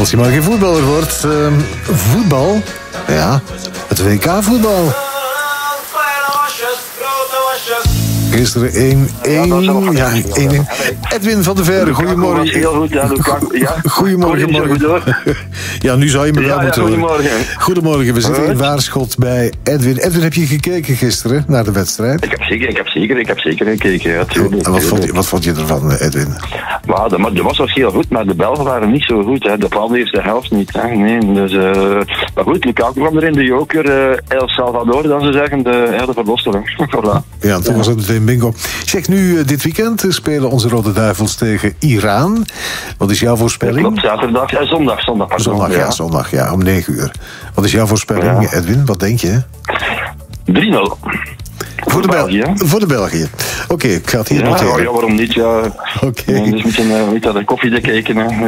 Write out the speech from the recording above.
Als je maar geen voetballer wordt. Voetbal? Ja, het WK-voetbal. Gisteren 1-1. Ja, 1-1. Edwin van der Veer, goedemorgen. Heel goed, ja. Goedemorgen, morgen. Ja, nu zou je me wel moeten horen. Goedemorgen, we zitten in Waarschot bij Edwin. Edwin, heb je gekeken gisteren naar de wedstrijd? Ik heb zeker gekeken. Ja, en wat vond je ervan, Edwin? Maar de was heel goed, maar de Belgen waren niet zo goed. Hè. Vooral de eerste helft niet. Hè. Nee, dus, maar goed, Lukaku kwam er in de joker. El Salvador, dan ze zeggen, de verloster. Voilà. Ja, toen was het meteen bingo. Zeg, nu dit weekend spelen onze Rode Duivels tegen Iran. Wat is jouw voorspelling? Klopt, zaterdag. Zondag. Zondag, ja, om 9 uur. Wat is jouw voorspelling, Edwin? Wat denk je? 3-0. Voor de België. Oké, ik ga het hier noteren. Ja, waarom niet? Ja. Oké. Dus met een koffie te kijken.